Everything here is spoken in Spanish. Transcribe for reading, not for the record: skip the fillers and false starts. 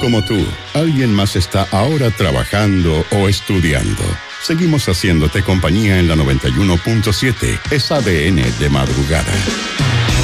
como tú, alguien más está ahora trabajando o estudiando. Seguimos haciéndote compañía en la 91.7, es ADN de madrugada.